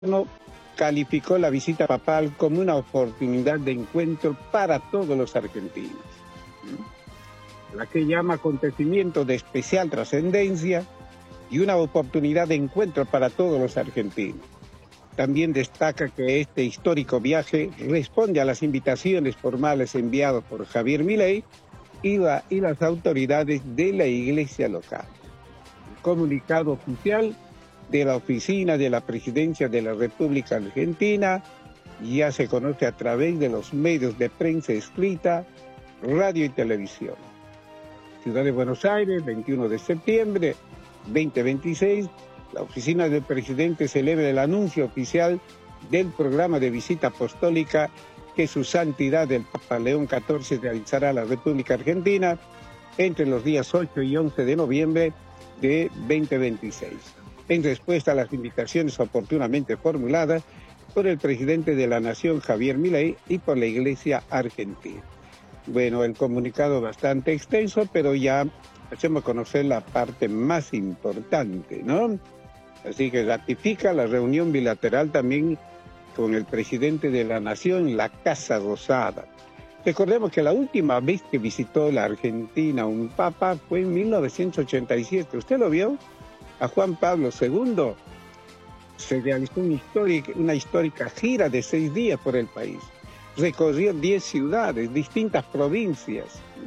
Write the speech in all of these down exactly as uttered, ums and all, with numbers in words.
gobierno calificó la visita papal como una oportunidad de encuentro para todos los argentinos, la que llama acontecimiento de especial trascendencia y una oportunidad de encuentro para todos los argentinos. También destaca que este histórico viaje responde a las invitaciones formales enviadas por Javier Milei y, la, y las autoridades de la iglesia local. El comunicado oficial de la oficina de la Presidencia de la República Argentina ya se conoce a través de los medios de prensa escrita, radio y televisión. Ciudad de Buenos Aires, veintiuno de septiembre veinte veintiséis, la oficina del presidente celebra el anuncio oficial del programa de visita apostólica que su santidad el Papa León catorce realizará a la República Argentina entre los días ocho y once de noviembre de veinte veintiséis, en respuesta a las invitaciones oportunamente formuladas por el presidente de la Nación, Javier Milei, y por la Iglesia Argentina. Bueno, el comunicado bastante extenso, pero ya hacemos conocer la parte más importante, ¿no? Así que ratifica la reunión bilateral también con el presidente de la Nación en la Casa Rosada. Recordemos que la última vez que visitó la Argentina un papa fue en mil novecientos ochenta y siete. ¿Usted lo vio? A Juan Pablo segundo se realizó una histórica, una histórica gira de seis días por el país. Recorrió diez ciudades, distintas provincias.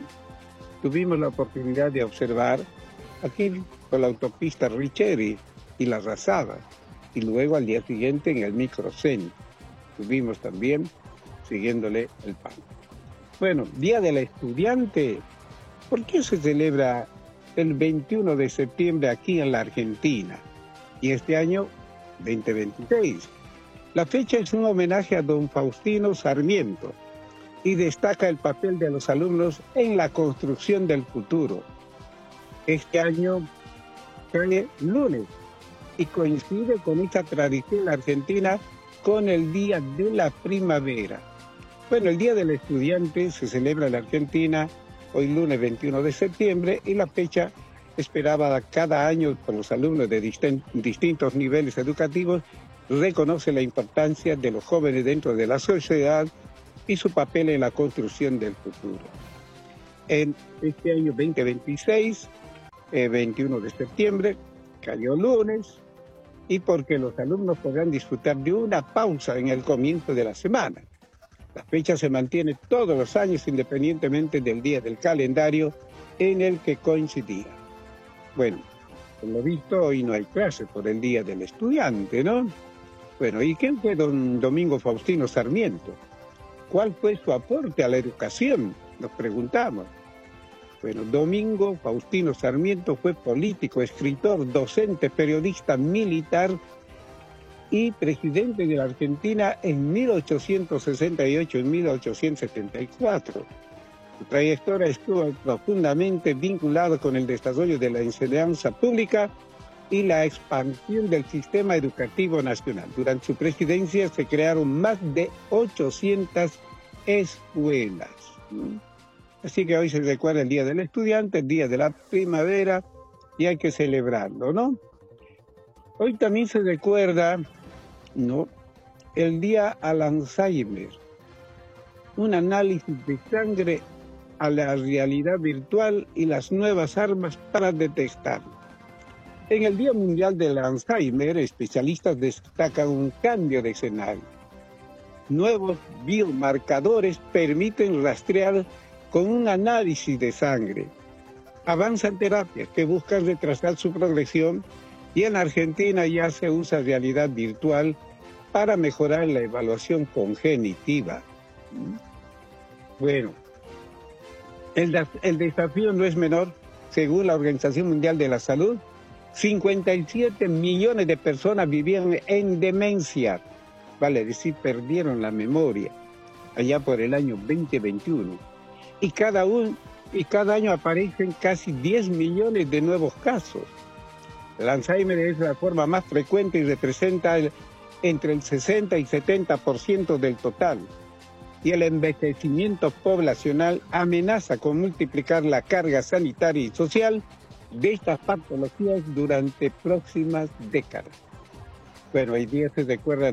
Tuvimos la oportunidad de observar aquí por la autopista Richeri y la Razada, y luego al día siguiente en el microcentro. Tuvimos también siguiéndole el pan. Bueno, Día del Estudiante. ¿Por qué se celebra el veintiuno de septiembre aquí en la Argentina? Y este año, veinte veintiséis. La fecha es un homenaje a don Faustino Sarmiento y destaca el papel de los alumnos en la construcción del futuro. Este año cae lunes y coincide con esta tradición argentina con el Día de la Primavera. Bueno, el Día del Estudiante se celebra en la Argentina hoy lunes veintiuno de septiembre y la fecha esperada cada año por los alumnos de distin- distintos niveles educativos reconoce la importancia de los jóvenes dentro de la sociedad y su papel en la construcción del futuro. En este año veinte veintiséis, eh, veintiuno de septiembre, cayó lunes, y porque los alumnos podrán disfrutar de una pausa en el comienzo de la semana. La fecha se mantiene todos los años independientemente del día del calendario en el que coincidía. Bueno, por lo visto hoy no hay clase por el Día del Estudiante, ¿no? Bueno, ¿y quién fue don Domingo Faustino Sarmiento? ¿Cuál fue su aporte a la educación? Nos preguntamos. Bueno, Domingo Faustino Sarmiento fue político, escritor, docente, periodista, militar y presidente de la Argentina en mil ochocientos sesenta y ocho y mil ochocientos setenta y cuatro. Su trayectoria estuvo profundamente vinculada con el desarrollo de la enseñanza pública y la expansión del sistema educativo nacional. Durante su presidencia se crearon más de ochocientas escuelas. Así que hoy se recuerda el Día del Estudiante, el Día de la Primavera, y hay que celebrarlo, ¿no? Hoy también se recuerda, ¿no?, el Día al Alzheimer, un análisis de sangre a la realidad virtual y las nuevas armas para detectarlo. En el Día Mundial del Alzheimer, especialistas destacan un cambio de escenario. Nuevos biomarcadores permiten rastrear con un análisis de sangre. Avanzan terapias que buscan retrasar su progresión y en Argentina ya se usa realidad virtual para mejorar la evaluación cognitiva. Bueno, el, el desafío no es menor. Según la Organización Mundial de la Salud, cincuenta y siete millones de personas vivían en demencia, vale decir, perdieron la memoria, allá por el año veinte veintiuno. Y cada, un, y cada año aparecen casi diez millones de nuevos casos. El Alzheimer es la forma más frecuente y representa el, entre el sesenta y setenta por ciento del total. Y el envejecimiento poblacional amenaza con multiplicar la carga sanitaria y social de estas patologías durante próximas décadas. Bueno, hoy día se recuerda